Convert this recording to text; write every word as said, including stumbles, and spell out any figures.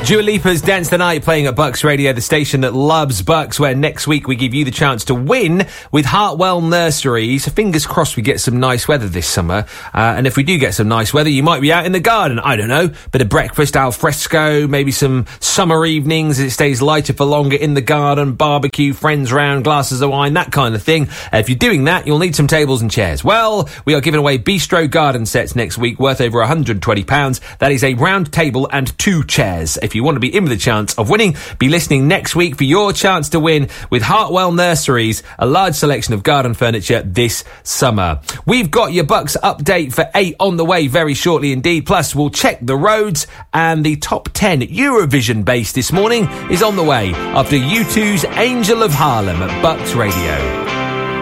Dua Lipa's Dance the Night playing at Bucks Radio, the station that loves Bucks, where next week we give you the chance to win with Hartwell Nurseries. Fingers crossed we get some nice weather this summer. Uh, and if we do get some nice weather, you might be out in the garden. I don't know. Bit of breakfast al fresco, maybe some summer evenings. It stays lighter for longer in the garden, barbecue, friends round, glasses of wine, that kind of thing. Uh, if you're doing that, you'll need some tables and chairs. Well, we are giving away Bistro garden sets next week worth over one hundred twenty pounds. That is a round table and two chairs. If you want to be in with a chance of winning, be listening next week for your chance to win with Hartwell Nurseries, a large selection of garden furniture this summer. We've got your Bucks update for eight on the way very shortly indeed. Plus, we'll check the roads, and the top ten Eurovision base this morning is on the way after U two's Angel of Harlem at Bucks Radio.